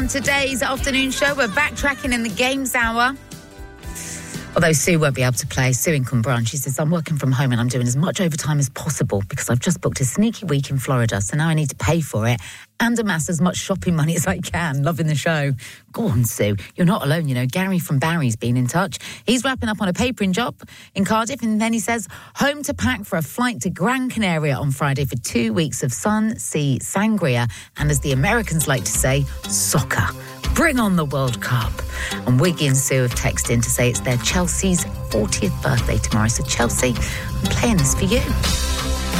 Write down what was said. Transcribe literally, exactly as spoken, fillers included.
on today's afternoon show. We're backtracking in the games hour. Although Sue won't be able to play. Sue in Cumbrae, she says, I'm working from home and I'm doing as much overtime as possible because I've just booked a sneaky week in Florida, so now I need to pay for it and amass as much shopping money as I can. Loving the show. Go on, Sue. You're not alone, you know. Gary from Barry's been in touch. He's wrapping up on a papering job in Cardiff, and then he says, home to pack for a flight to Gran Canaria on Friday for two weeks of sun, sea, sangria, and as the Americans like to say, soccer. Bring on the World Cup. And Wiggy and Sue have texted in to say it's their Chelsea's fortieth birthday tomorrow. So Chelsea, I'm playing this for you.